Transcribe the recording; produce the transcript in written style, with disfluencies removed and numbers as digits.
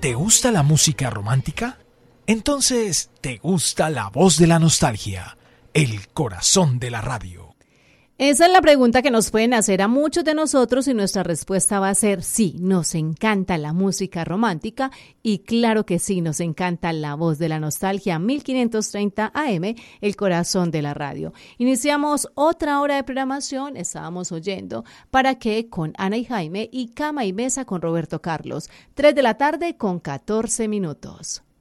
¿Te gusta la música romántica? Entonces, ¿te gusta la voz de la nostalgia? El corazón de la radio. Esa es la pregunta que nos pueden hacer a muchos de nosotros y nuestra respuesta va a ser sí, nos encanta la música romántica y claro que sí, nos encanta la voz de la nostalgia 1530 AM, el corazón de la radio. Iniciamos otra hora de programación, estábamos oyendo ¿Para qué? Con Ana y Jaime y Cama y Mesa con Roberto Carlos, 3 de la tarde con 14 minutos.